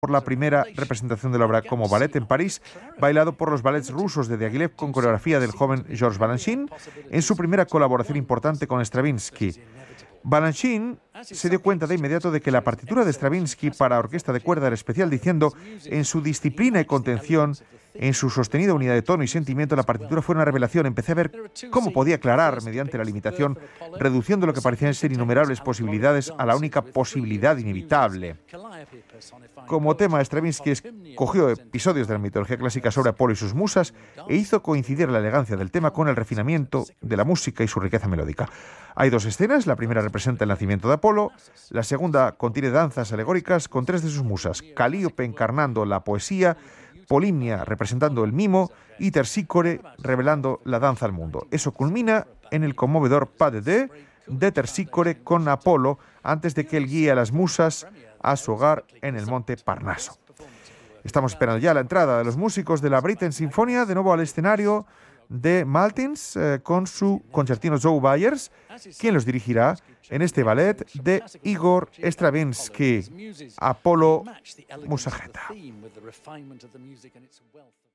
por la primera representación de la obra como ballet en París, bailado por los ballets rusos de Diaghilev con coreografía del joven Georges Balanchine, en su primera colaboración importante con Stravinsky. Balanchine se dio cuenta de inmediato de que la partitura de Stravinsky para orquesta de cuerda era especial, diciendo: en su disciplina y contención, en su sostenida unidad de tono y sentimiento, la partitura fue una revelación. Empecé a ver cómo podía aclarar mediante la limitación, reduciendo lo que parecían ser innumerables posibilidades a la única posibilidad inevitable. Como tema, Stravinsky escogió episodios de la mitología clásica sobre Apolo y sus musas e hizo coincidir la elegancia del tema con el refinamiento de la música y su riqueza melódica. Hay dos escenas: la primera representa el nacimiento de Apolo, la segunda contiene danzas alegóricas con tres de sus musas: Calíope encarnando la poesía, Polimnia representando el mimo y Tersícore revelando la danza al mundo. Eso culmina en el conmovedor Pas de deux de Tersícore con Apolo antes de que él guíe a las musas a su hogar en el monte Parnaso. Estamos esperando ya la entrada de los músicos de la Britten Sinfonia, de nuevo al escenario de Maltins con su concertino Joe Byers, quien los dirigirá en este ballet de Igor Stravinsky, Apolo Musageta.